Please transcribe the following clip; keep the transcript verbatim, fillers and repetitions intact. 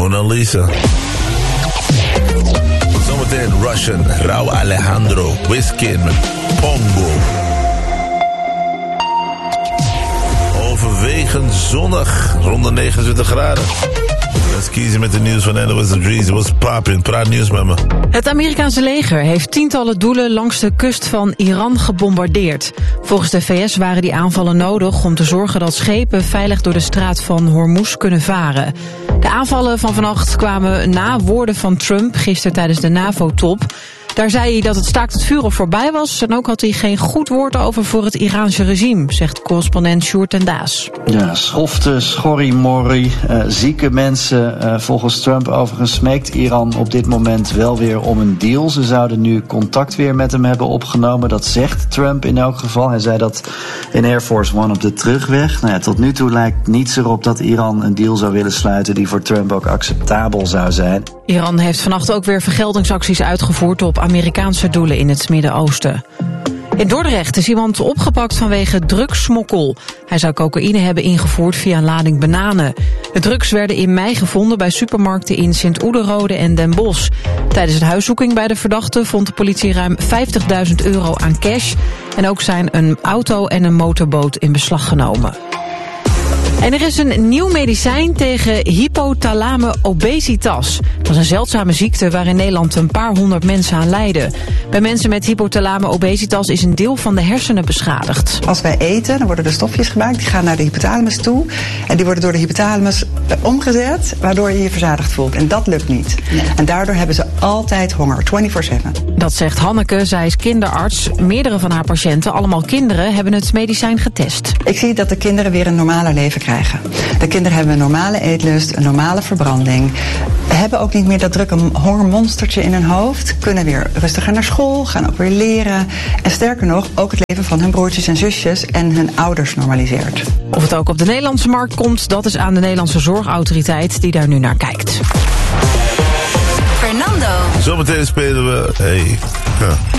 Mona Lisa. Zometeen Russian, Rauw Alejandro, Whiskin, Pongo. Overwegend zonnig, rond de negenentwintig graden. Let's kiezen met de nieuws van N O S Drees. What's poppin'? Praat nieuws met me. Het Amerikaanse leger heeft tientallen doelen langs de kust van Iran gebombardeerd. Volgens de V S waren die aanvallen nodig om te zorgen dat schepen veilig door de straat van Hormuz kunnen varen. De aanvallen van vannacht kwamen na woorden van Trump gisteren tijdens de NAVO-top. Daar zei hij dat het staakt het vuren voorbij was en ook had hij geen goed woord over voor het Iraanse regime, zegt correspondent Sjoerd ten Daas. Ja, schofte, schorrimorrie, uh, zieke mensen. Uh, volgens Trump overigens smeekt Iran op dit moment wel weer om een deal. Ze zouden nu contact weer met hem hebben opgenomen. Dat zegt Trump in elk geval. Hij zei dat in Air Force One op de terugweg. Nou ja, tot nu toe lijkt niets erop dat Iran een deal zou willen sluiten die voor Trump ook acceptabel zou zijn. Iran heeft vannacht ook weer vergeldingsacties uitgevoerd op Amerikaanse doelen in het Midden-Oosten. In Dordrecht is iemand opgepakt vanwege drugssmokkel. Hij zou cocaïne hebben ingevoerd via een lading bananen. De drugs werden in mei gevonden bij supermarkten in Sint-Oederode en Den Bosch. Tijdens een huiszoeking bij de verdachte vond de politie ruim vijftigduizend euro aan cash. En ook zijn een auto en een motorboot in beslag genomen. En er is een nieuw medicijn tegen hypothalame obesitas. Dat is een zeldzame ziekte waar in Nederland een paar honderd mensen aan lijden. Bij mensen met hypothalame obesitas is een deel van de hersenen beschadigd. Als wij eten, dan worden er stofjes gemaakt, die gaan naar de hypothalamus toe. En die worden door de hypothalamus omgezet, waardoor je je verzadigd voelt. En dat lukt niet. Nee. En daardoor hebben ze altijd honger, vierentwintig zeven. Dat zegt Hanneke, zij is kinderarts. Meerdere van haar patiënten, allemaal kinderen, hebben het medicijn getest. Ik zie dat de kinderen weer een normaler leven krijgen. De kinderen hebben een normale eetlust, een normale verbranding. Hebben ook niet meer dat drukke hongermonstertje in hun hoofd. Kunnen weer rustiger naar school, gaan ook weer leren. En sterker nog, ook het leven van hun broertjes en zusjes en hun ouders normaliseert. Of het ook op de Nederlandse markt komt, dat is aan de Nederlandse Zorgautoriteit die daar nu naar kijkt. Fernando. Zometeen spelen we... Hey. Ja.